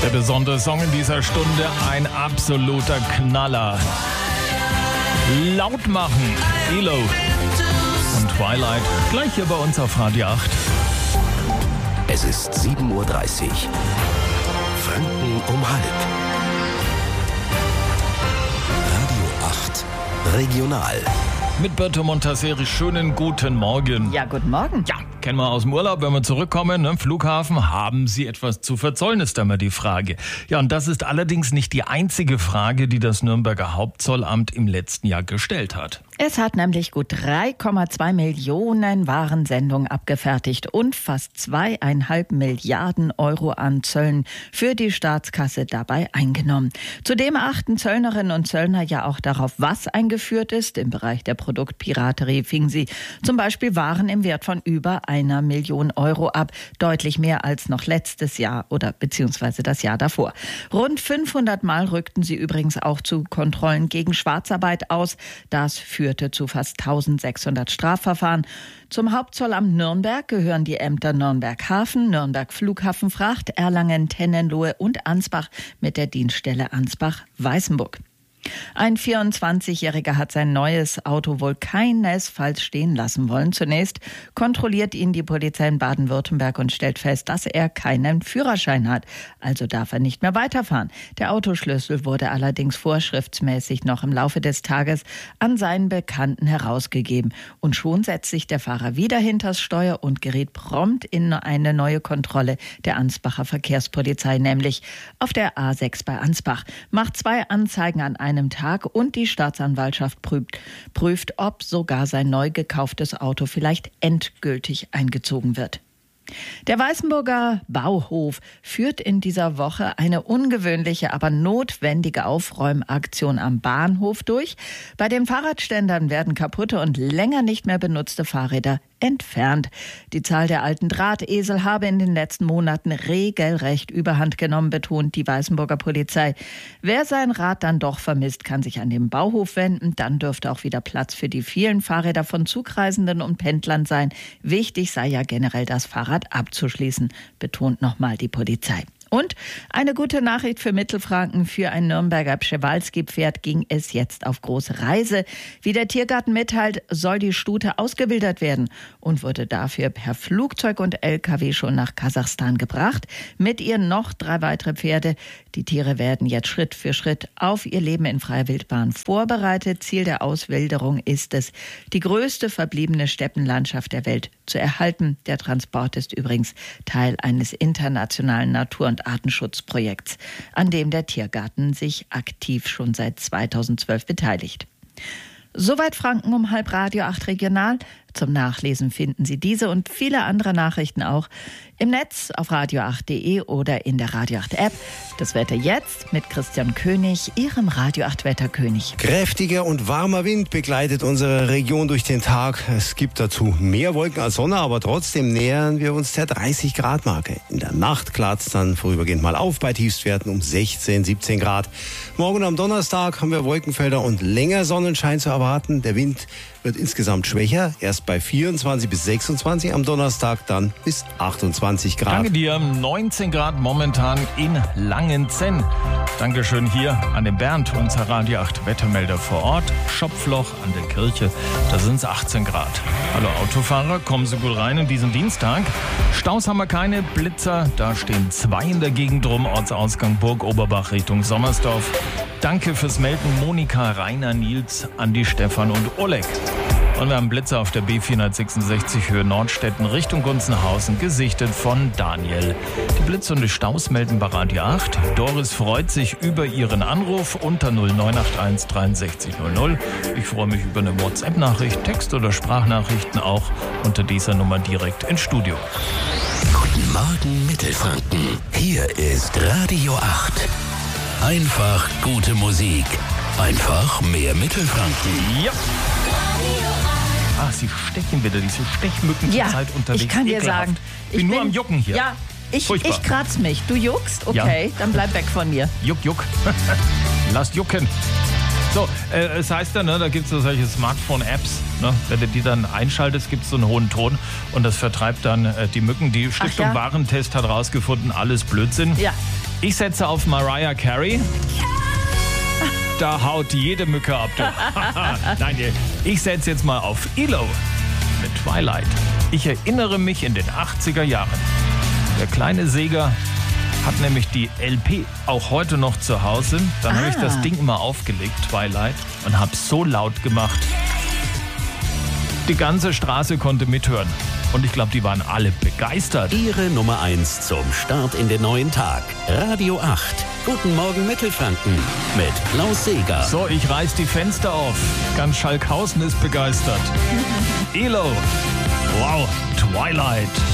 Der besondere Song in dieser Stunde, ein absoluter Knaller. Laut machen, ELO und Twilight, gleich hier bei uns auf Radio 8. Es ist 7.30 Uhr. Franken um halb. Radio 8 Regional. Mit Berto Montaseri, schönen guten Morgen. Ja, guten Morgen. Ja, kennen wir aus dem Urlaub, wenn wir zurückkommen, ne? Flughafen, haben Sie etwas zu verzollen, ist immer die Frage. Ja, und das ist allerdings nicht die einzige Frage, die das Nürnberger Hauptzollamt im letzten Jahr gestellt hat. Es hat nämlich gut 3,2 Millionen Warensendungen abgefertigt und fast 2,5 Milliarden Euro an Zöllen für die Staatskasse dabei eingenommen. Zudem achten Zöllnerinnen und Zöllner ja auch darauf, was eingeführt ist. Im Bereich der Produktpiraterie fingen sie zum Beispiel Waren im Wert von über 1 Million Euro ab. Deutlich mehr als noch letztes Jahr oder beziehungsweise das Jahr davor. Rund 500 Mal rückten sie übrigens auch zu Kontrollen gegen Schwarzarbeit aus. Das führte zu fast 1600 Strafverfahren. Zum Hauptzollamt Nürnberg gehören die Ämter Nürnberg Hafen, Nürnberg Flughafenfracht, Erlangen, Tennenlohe und Ansbach mit der Dienststelle Ansbach-Weißenburg. Ein 24-Jähriger hat sein neues Auto wohl keinesfalls stehen lassen wollen. Zunächst kontrolliert ihn die Polizei in Baden-Württemberg und stellt fest, dass er keinen Führerschein hat. Also darf er nicht mehr weiterfahren. Der Autoschlüssel wurde allerdings vorschriftsmäßig noch im Laufe des Tages an seinen Bekannten herausgegeben. Und schon setzt sich der Fahrer wieder hinters Steuer und gerät prompt in eine neue Kontrolle der Ansbacher Verkehrspolizei, nämlich auf der A6 bei Ansbach. Macht 2 Anzeigen an einem Tag und die Staatsanwaltschaft prüft, ob sogar sein neu gekauftes Auto vielleicht endgültig eingezogen wird. Der Weißenburger Bauhof führt in dieser Woche eine ungewöhnliche, aber notwendige Aufräumaktion am Bahnhof durch. Bei den Fahrradständern werden kaputte und länger nicht mehr benutzte Fahrräder entfernt. Die Zahl der alten Drahtesel habe in den letzten Monaten regelrecht überhand genommen, betont die Weißenburger Polizei. Wer sein Rad dann doch vermisst, kann sich an den Bauhof wenden. Dann dürfte auch wieder Platz für die vielen Fahrräder von Zugreisenden und Pendlern sein. Wichtig sei ja generell, das Fahrrad abzuschließen, betont nochmal die Polizei. Und eine gute Nachricht für Mittelfranken. Für ein Nürnberger Przewalski-Pferd ging es jetzt auf große Reise. Wie der Tiergarten mitteilt, soll die Stute ausgewildert werden und wurde dafür per Flugzeug und LKW schon nach Kasachstan gebracht. Mit ihr noch 3 weitere Pferde. Die Tiere werden jetzt Schritt für Schritt auf ihr Leben in freier Wildbahn vorbereitet. Ziel der Auswilderung ist es, die größte verbliebene Steppenlandschaft der Welt zu erhalten. Der Transport ist übrigens Teil eines internationalen Natur- und Artenschutzprojekts, an dem der Tiergarten sich aktiv schon seit 2012 beteiligt. Soweit Franken um halb, Radio 8 Regional. Zum Nachlesen finden Sie diese und viele andere Nachrichten auch im Netz auf radio8.de oder in der Radio 8 App. Das Wetter jetzt mit Christian König, Ihrem Radio 8 Wetterkönig. Kräftiger und warmer Wind begleitet unsere Region durch den Tag. Es gibt dazu mehr Wolken als Sonne, aber trotzdem nähern wir uns der 30-Grad-Marke. In der Nacht klart es dann vorübergehend mal auf bei Tiefstwerten um 16, 17 Grad. Morgen am Donnerstag haben wir Wolkenfelder und länger Sonnenschein zu erwarten. Der Wind wird insgesamt schwächer, erst bei 24 bis 26, am Donnerstag dann bis 28 Grad. Danke dir, 19 Grad momentan in Langenzenn. Dankeschön hier an den Bernd, unser Radio 8 Wettermelder vor Ort. Schopfloch an der Kirche, da sind es 18 Grad. Hallo Autofahrer, kommen Sie gut rein in diesen Dienstag. Staus haben wir keine, Blitzer, da stehen 2 in der Gegend rum, Ortsausgang Burg Oberbach Richtung Sommersdorf. Danke fürs Melden, Monika, Rainer, Nils, Andi, Stefan und Oleg. Und wir haben Blitzer auf der B466 Höhe Nordstetten Richtung Gunzenhausen, gesichtet von Daniel. Die Blitze und die Staus melden bei Radio 8. Doris freut sich über Ihren Anruf unter 0981 63 00. Ich freue mich über eine WhatsApp-Nachricht, Text- oder Sprachnachrichten auch unter dieser Nummer direkt ins Studio. Guten Morgen Mittelfranken. Hier ist Radio 8. Einfach gute Musik. Einfach mehr Mittelfranken. Ja. Ah, sie stechen wieder, diese Stechmücken zur Zeit unterwegs. Ich kann dir Ekelhaft. sagen, Ich bin nur am Jucken hier. Ja, ich kratz mich. Du juckst? Okay, Ja. dann bleib weg von mir. Juck. Lasst jucken. So, es heißt ja, ne, da gibt es so solche Smartphone-Apps, ne, wenn du die dann einschaltest, gibt es so einen hohen Ton und das vertreibt dann die Mücken. Die Stiftung ja. Warentest hat rausgefunden, alles Blödsinn. Ja. Ich setze auf Mariah Carey. Da haut jede Mücke ab. Du. Nein, ich setze jetzt mal auf ELO mit Twilight. Ich erinnere mich in den 80er Jahren. Der kleine Seger hat nämlich die LP auch heute noch zu Hause. Dann habe ich das Ding mal aufgelegt, Twilight, und habe so laut gemacht. Die ganze Straße konnte mithören. Und ich glaube, die waren alle begeistert. Ihre Nummer 1 zum Start in den neuen Tag. Radio 8. Guten Morgen Mittelfranken mit Klaus Seger. So, ich reiß die Fenster auf. Ganz Schalkhausen ist begeistert. ELO. Wow, Twilight.